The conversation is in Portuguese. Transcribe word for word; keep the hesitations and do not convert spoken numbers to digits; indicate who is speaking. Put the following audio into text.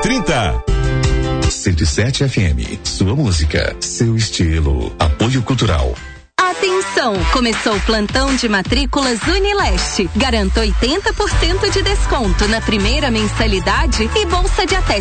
Speaker 1: trinta.
Speaker 2: cento e sete F M, sua música, seu estilo. Apoio Cultural.
Speaker 3: Atenção! Começou o plantão de matrículas Unileste. Garanta oitenta por cento de desconto na primeira mensalidade e bolsa de até